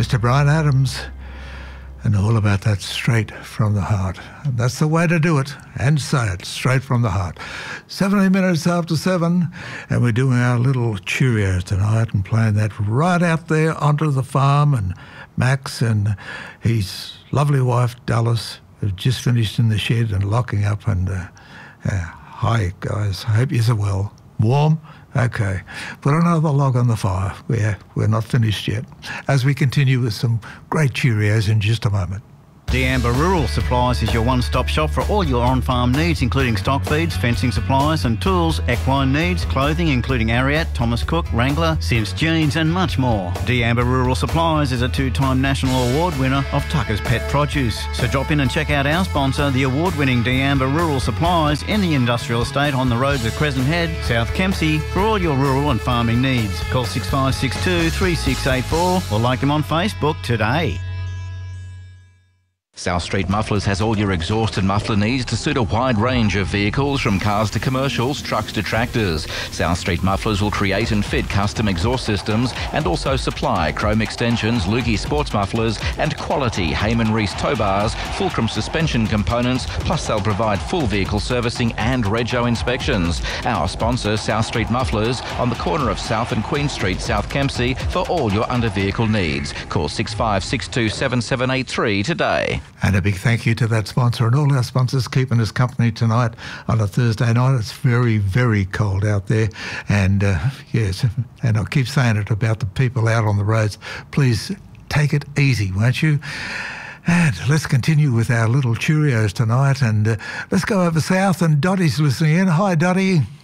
Mr. Brian Adams, and all about that straight from the heart. And that's the way to do it, and say it straight from the heart. 17 minutes after 7, and we're doing our little Cheerios tonight and playing that right out there onto the farm. And Max and his lovely wife, Dallas, have just finished in the shed and locking up. And hi, guys. I hope you're well. Warm? Okay. Put another log on the fire. We're not finished yet. As we continue with some great Cheerios in just a moment. D'Amber Rural Supplies is your one-stop shop for all your on-farm needs, including stock feeds, fencing supplies and tools, equine needs, clothing including Ariat, Thomas Cook, Wrangler, Sims Jeans and much more. D'Amber Rural Supplies is a 2-time national award winner of Tucker's Pet Produce. So drop in and check out our sponsor, the award-winning D'Amber Rural Supplies in the industrial estate on the roads of Crescent Head, South Kempsey, for all your rural and farming needs. Call 6562 3684 or like them on Facebook today. South Street Mufflers has all your exhaust and muffler needs to suit a wide range of vehicles, from cars to commercials, trucks to tractors. South Street Mufflers will create and fit custom exhaust systems and also supply chrome extensions, Lukey sports mufflers and quality Heyman Reese tow bars, Fulcrum suspension components, plus they'll provide full vehicle servicing and rego inspections. Our sponsor, South Street Mufflers, on the corner of South and Queen Street, South Kempsey, for all your under vehicle needs. Call 6562 7783 today. And a big thank you to that sponsor and all our sponsors keeping us company tonight on a Thursday night. It's very, very cold out there. And yes, and I'll keep saying it about the people out on the roads. Please take it easy, won't you? And let's continue with our little Cheerios tonight. And let's go over south, and Dottie's listening in. Hi, Dottie.